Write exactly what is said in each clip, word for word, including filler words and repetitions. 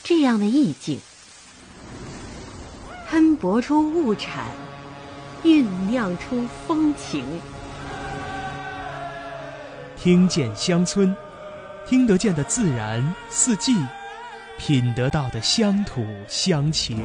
这样的意境，喷薄出物产，酝酿出风情。 听见乡村，听得见的自然四季，品得到的乡土乡情。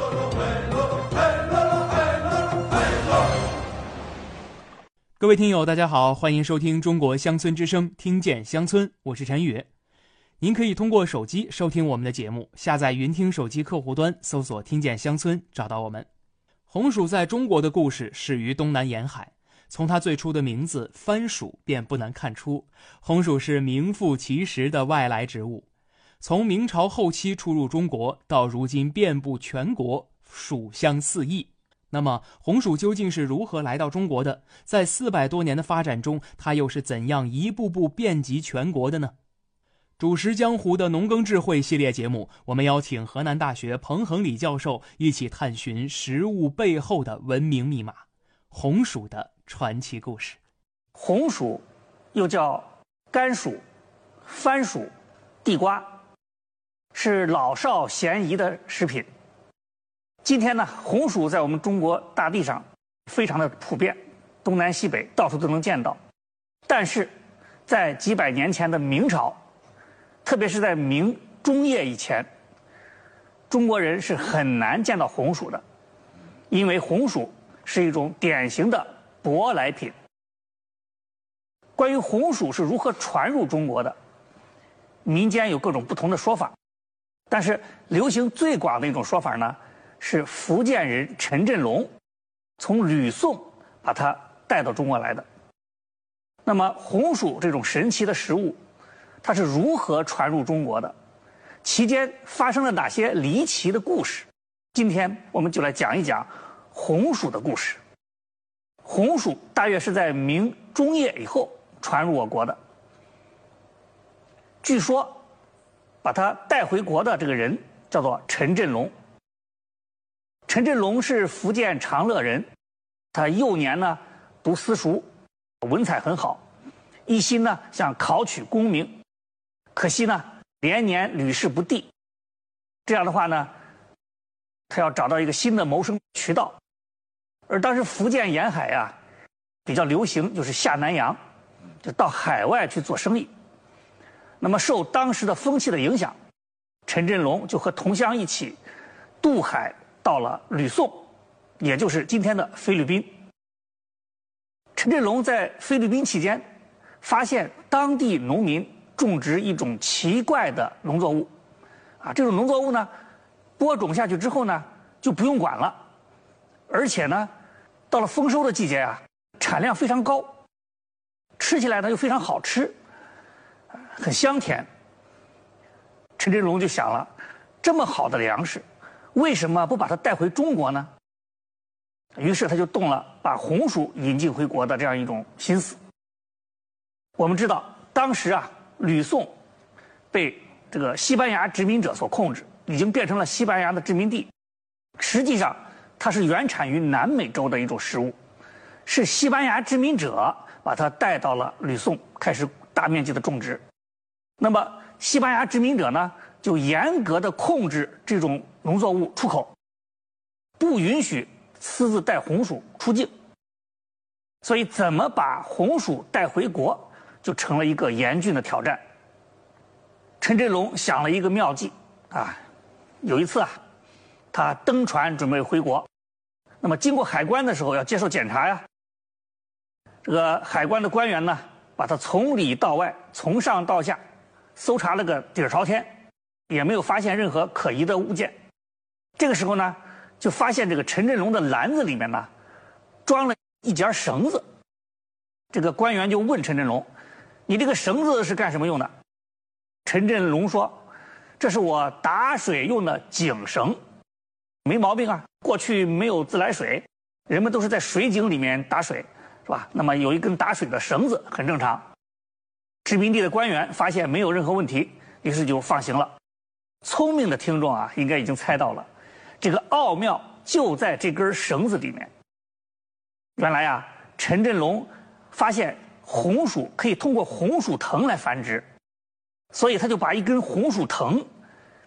各位听友大家好，欢迎收听中国乡村之声，听见乡村，我是陈宇。您可以通过手机收听我们的节目，下载云听手机客户端，搜索听见乡村，找到我们。红薯在中国的故事始于东南沿海，从它最初的名字番薯便不难看出，红薯是名副其实的外来植物。从明朝后期出入中国，到如今遍布全国，薯香四溢。那么红薯究竟是如何来到中国的？在四百多年的发展中，它又是怎样一步步遍及全国的呢？主食江湖的农耕智慧系列节目，我们邀请河南大学彭恒礼教授一起探寻食物背后的文明密码——红薯的传奇故事。 红薯又叫甘薯、番薯、地瓜，是老少咸宜的食品。今天呢，红薯在我们中国大地上非常的普遍，东南西北到处都能见到。但是，在几百年前的明朝，特别是在明中叶以前，中国人是很难见到红薯的，因为红薯是一种典型的舶来品。关于红薯是如何传入中国的，民间有各种不同的说法，但是流行最广的一种说法呢，是福建人陈振龙从吕宋把它带到中国来的。那么红薯这种神奇的食物，它是如何传入中国的？期间发生了哪些离奇的故事？今天我们就来讲一讲红薯的故事。红薯大约是在明中叶以后传入我国的。据说把它带回国的这个人叫做陈振龙。陈振龙是福建长乐人，他幼年呢读私塾，文采很好，一心呢想考取功名，可惜呢连年屡试不第。这样的话呢，他要找到一个新的谋生渠道。而当时福建沿海啊比较流行就是下南洋，就到海外去做生意。那么受当时的风气的影响，陈振龙就和同乡一起渡海到了吕宋，也就是今天的菲律宾。陈振龙在菲律宾期间，发现当地农民种植一种奇怪的农作物，啊，这种农作物呢，播种下去之后呢，就不用管了，而且呢，到了丰收的季节啊，产量非常高，吃起来呢又非常好吃，很香甜。陈振龙就想了，这么好的粮食，为什么不把它带回中国呢？于是他就动了把红薯引进回国的这样一种心思。我们知道，当时啊，吕宋被这个西班牙殖民者所控制，已经变成了西班牙的殖民地。实际上，它是原产于南美洲的一种食物，是西班牙殖民者把它带到了吕宋，开始大面积的种植。那么，西班牙殖民者呢，就严格的控制这种农作物出口，不允许私自带红薯出境。所以怎么把红薯带回国，就成了一个严峻的挑战。陈振龙想了一个妙计啊，有一次啊，他登船准备回国，那么经过海关的时候要接受检查呀。这个海关的官员呢，把他从里到外，从上到下搜查了个底儿朝天，也没有发现任何可疑的物件。这个时候呢，就发现这个陈振龙的篮子里面呢，装了一截绳子。这个官员就问陈振龙：“你这个绳子是干什么用的？”陈振龙说：“这是我打水用的井绳。”没毛病啊，过去没有自来水，人们都是在水井里面打水，是吧？那么有一根打水的绳子很正常。殖民地的官员发现没有任何问题，于是就放行了。聪明的听众啊，应该已经猜到了，这个奥妙就在这根绳子里面。原来啊，陈振龙发现红薯可以通过红薯藤来繁殖，所以他就把一根红薯藤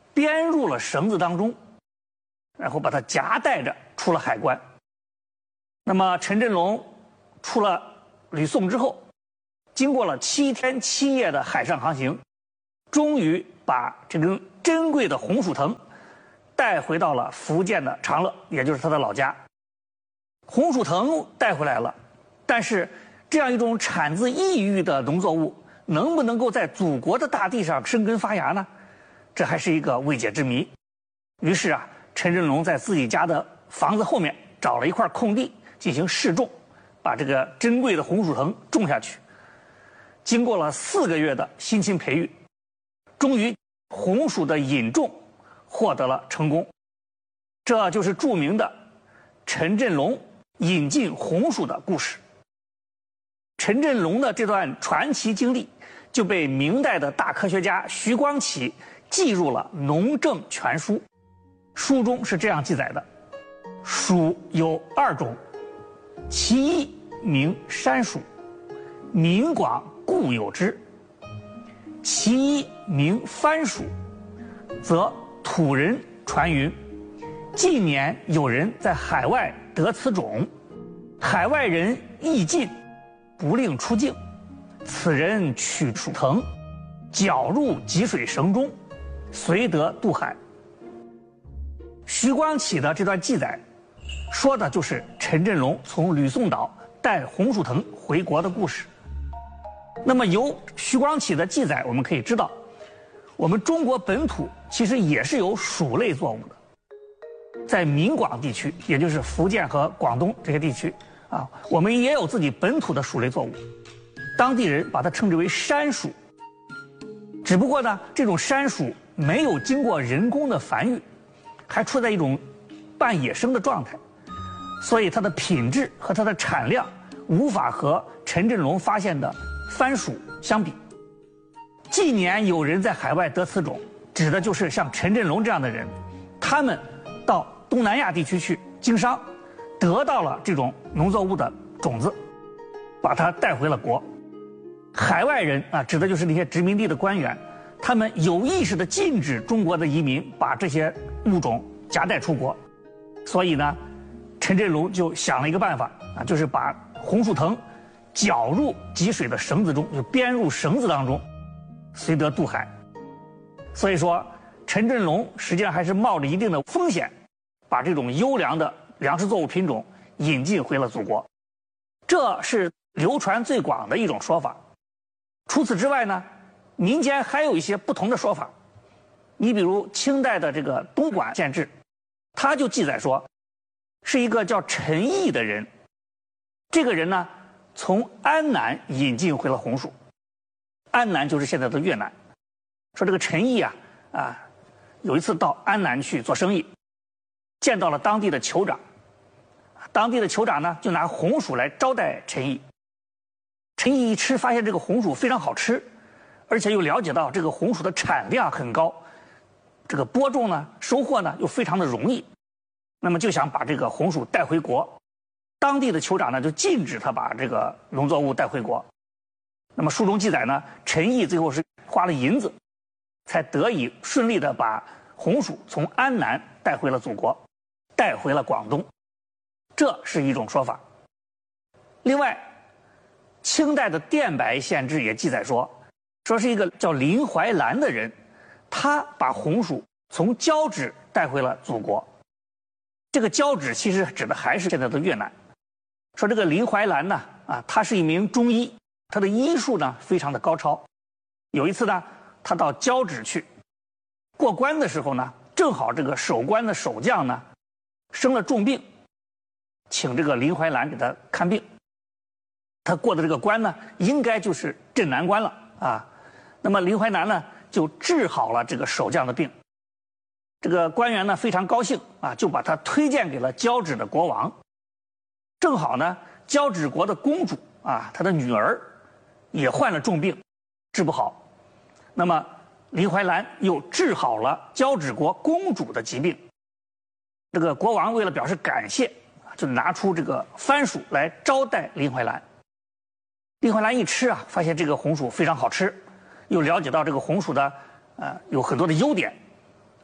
编入了绳子当中，然后把它夹带着出了海关。那么陈振龙出了吕宋之后，经过了七天七夜的海上航行，终于把这根珍贵的红薯藤带回到了福建的长乐，也就是他的老家。红薯藤带回来了，但是这样一种产自异域的农作物，能不能够在祖国的大地上生根发芽呢？这还是一个未解之谜。于是啊，陈振龙在自己家的房子后面找了一块空地进行试种，把这个珍贵的红薯藤种下去。经过了四个月的辛勤培育，终于红薯的引种获得了成功。这就是著名的陈振龙引进红薯的故事。陈振龙的这段传奇经历就被明代的大科学家徐光启记入了《农政全书》，书中是这样记载的：薯有二种，其一名山薯，民广固有之；其一名番薯，则土人传云，近年有人在海外得此种，海外人亦进，不令出境，此人取薯藤，绞入汲水绳中，遂得渡海。徐光启的这段记载，说的就是陈振龙从吕宋岛带红薯藤回国的故事。那么由徐光启的记载，我们可以知道，我们中国本土其实也是有薯类作物的。在闽广地区，也就是福建和广东这些地区啊，我们也有自己本土的薯类作物，当地人把它称之为山薯。只不过呢，这种山薯没有经过人工的繁育，还处在一种半野生的状态，所以它的品质和它的产量无法和陈振龙发现的番薯相比。近年有人在海外得此种，指的就是像陈振龙这样的人，他们到东南亚地区去经商，得到了这种农作物的种子，把它带回了国。海外人啊，指的就是那些殖民地的官员，他们有意识地禁止中国的移民把这些物种夹带出国。所以呢，陈振龙就想了一个办法啊，就是把红薯藤绞入汲水的绳子中，就编入绳子当中，遂得渡海。所以说，陈振龙实际上还是冒着一定的风险，把这种优良的粮食作物品种引进回了祖国，这是流传最广的一种说法。除此之外呢，民间还有一些不同的说法。你比如清代的这个《东莞县志》，他就记载说，是一个叫陈毅的人，这个人呢从安南引进回了红薯。安南就是现在的越南。说这个陈毅啊啊，有一次到安南去做生意，见到了当地的酋长，当地的酋长呢就拿红薯来招待陈毅。陈毅一吃，发现这个红薯非常好吃，而且又了解到这个红薯的产量很高，这个播种呢、收获呢又非常的容易，那么就想把这个红薯带回国。当地的酋长呢就禁止他把这个农作物带回国。那么书中记载呢，陈毅最后是花了银子，才得以顺利的把红薯从安南带回了祖国，带回了广东，这是一种说法。另外，清代的《电白县志》也记载说，说是一个叫林怀兰的人，他把红薯从交趾带回了祖国。这个交趾其实指的还是现在的越南。说这个林怀兰呢，啊，他是一名中医，他的医术呢非常的高超。有一次呢，他到交趾去过关的时候呢，正好这个守关的守将呢生了重病，请这个林怀兰给他看病。他过的这个关呢，应该就是镇南关了啊。那么林怀兰呢，就治好了这个守将的病。这个官员呢非常高兴啊，就把他推荐给了交趾的国王。正好呢，交趾国的公主啊，她的女儿也患了重病，治不好。那么林怀兰又治好了交趾国公主的疾病。这个国王为了表示感谢，就拿出这个番薯来招待林怀兰。林怀兰一吃啊，发现这个红薯非常好吃，又了解到这个红薯的呃有很多的优点，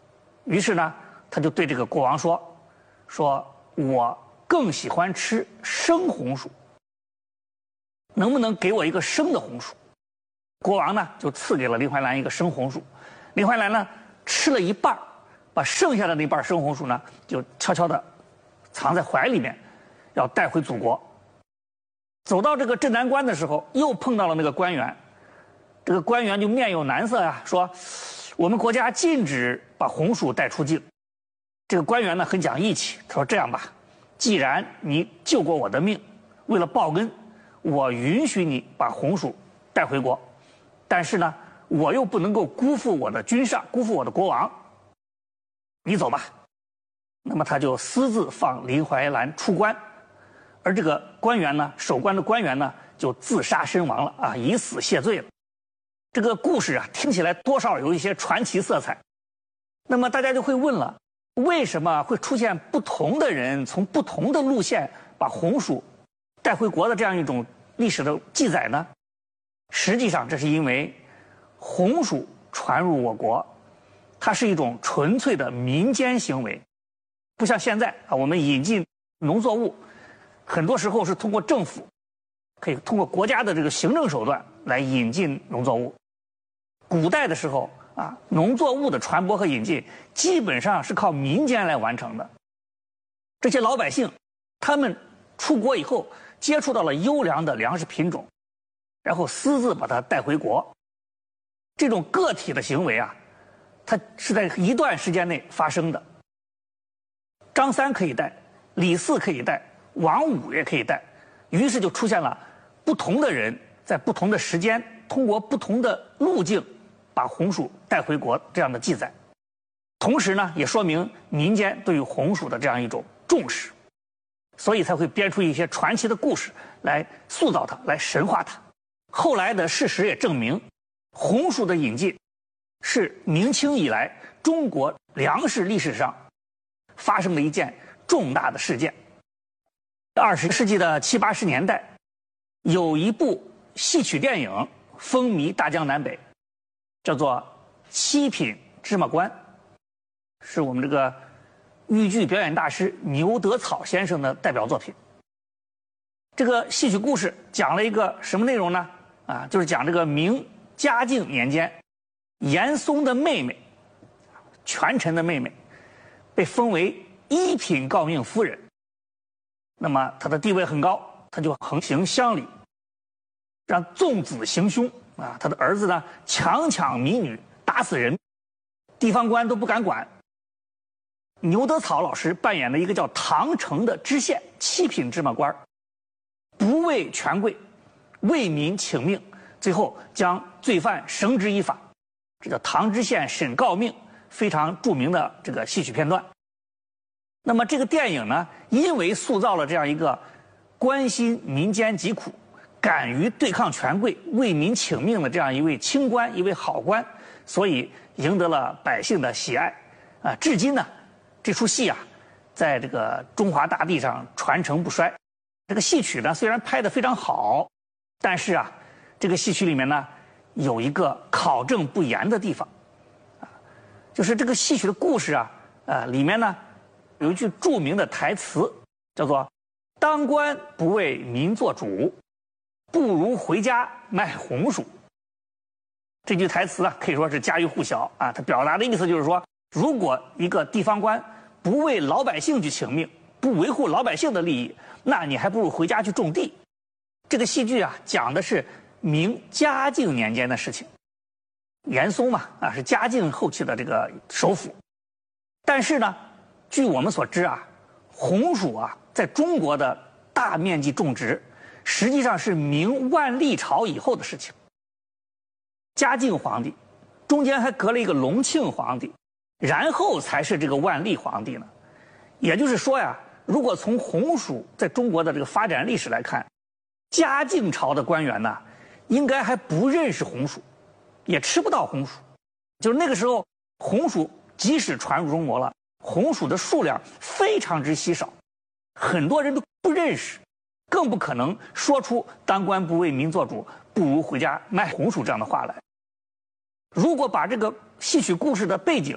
于是呢，他就对这个国王说：“说我更喜欢吃生红薯，能不能给我一个生的红薯？”国王呢就赐给了林怀兰一个生红薯。林怀兰呢吃了一半，把剩下的那半生红薯呢就悄悄地藏在怀里面，要带回祖国。走到这个镇南关的时候，又碰到了那个官员。这个官员就面有难色啊，说：“我们国家禁止把红薯带出境。”这个官员呢很讲义气，他说：“这样吧，既然你救过我的命，为了报恩，我允许你把红薯带回国。但是呢，我又不能够辜负我的君上，辜负我的国王。你走吧。”那么他就私自放林怀兰出关，而这个官员呢，守关的官员呢，就自杀身亡了啊，以死谢罪了。这个故事啊，听起来多少有一些传奇色彩。那么大家就会问了，为什么会出现不同的人从不同的路线把红薯带回国的这样一种历史的记载呢？实际上，这是因为红薯传入我国，它是一种纯粹的民间行为，不像现在啊，我们引进农作物，很多时候是通过政府，可以通过国家的这个行政手段来引进农作物。古代的时候啊，农作物的传播和引进基本上是靠民间来完成的。这些老百姓，他们出国以后接触到了优良的粮食品种，然后私自把它带回国。这种个体的行为啊，它是在一段时间内发生的。张三可以带，李四可以带，王五也可以带，于是就出现了不同的人在不同的时间，通过不同的路径把红薯带回国这样的记载。同时呢，也说明民间对于红薯的这样一种重视，所以才会编出一些传奇的故事来塑造它，来神化它。后来的事实也证明，红薯的引进是明清以来中国粮食历史上发生的一件重大的事件。二十世纪的七八十年代，有一部戏曲电影风靡大江南北，叫做《七品芝麻官》，是我们这个豫剧表演大师牛德草先生的代表作品。这个戏曲故事讲了一个什么内容呢？啊，就是讲这个明嘉靖年间，严嵩的妹妹，权臣的妹妹，被封为一品诰命夫人。那么她的地位很高，她就横行乡里，让纵子行凶啊！他的儿子呢，强抢民女，打死人，地方官都不敢管。牛德草老师扮演的一个叫唐城的知县，七品芝麻官，不畏权贵，为民请命，最后将罪犯绳之以法。这叫唐知县审诰命，非常著名的这个戏曲片段。那么这个电影呢，因为塑造了这样一个关心民间疾苦，敢于对抗权贵、为民请命的这样一位清官、一位好官，所以赢得了百姓的喜爱。啊，至今呢，这出戏啊，在这个中华大地上传承不衰。这个戏曲呢，虽然拍得非常好，但是啊，这个戏曲里面呢，有一个考证不严的地方，啊，就是这个戏曲的故事啊，呃，里面呢有一句著名的台词，叫做“当官不为民做主，不如回家卖红薯”。这句台词啊，可以说是家喻户晓啊。它表达的意思就是说，如果一个地方官不为老百姓去请命，不维护老百姓的利益，那你还不如回家去种地。这个戏剧啊，讲的是明嘉靖年间的事情。严嵩嘛，啊，是嘉靖后期的这个首辅。但是呢，据我们所知啊，红薯啊，在中国的大面积种植，实际上是明万历朝以后的事情。嘉靖皇帝，中间还隔了一个隆庆皇帝，然后才是这个万历皇帝呢。也就是说呀，如果从红薯在中国的这个发展历史来看，嘉靖朝的官员呢，应该还不认识红薯，也吃不到红薯。就是那个时候，红薯即使传入中国了，红薯的数量非常之稀少，很多人都不认识，更不可能说出“当官不为民做主，不如回家卖红薯”这样的话来。如果把这个戏曲故事的背景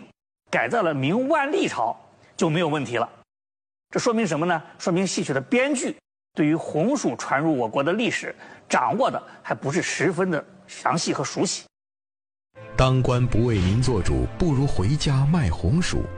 改在了明万历朝就没有问题了。这说明什么呢？说明戏曲的编剧对于红薯传入我国的历史掌握的还不是十分的详细和熟悉。 当官不为民做主，不如回家卖红薯。